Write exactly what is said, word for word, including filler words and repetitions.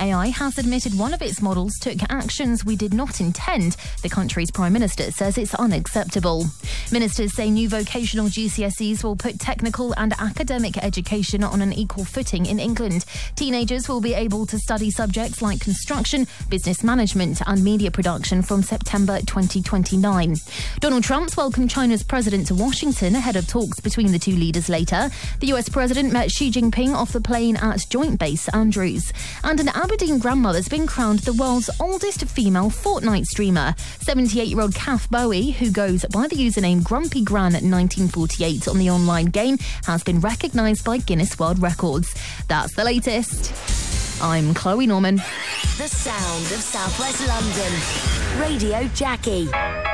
A I has admitted one of its models took actions we did not intend. The country's Prime Minister says it's unacceptable. Ministers say new vocational G C S Es will put technical and academic education on an equal footing in England. Teenagers will be able to study subjects like construction, business management and media production from September twenty twenty-nine. Donald Trump's welcomed China's president to Washington ahead of talks between the two leaders later. The U S president met Xi Jinping off the plane at Joint Base Andrews. And an Aberdeen grandmother's been crowned the world's oldest female Fortnite streamer. seventy-eight-year-old Kath Bowie, who goes by the username Grumpy Gran at nineteen forty-eight on the online game, has been recognised by Guinness World Records. That's the latest. I'm Chloe Norman. The sound of South West London. Radio Jackie.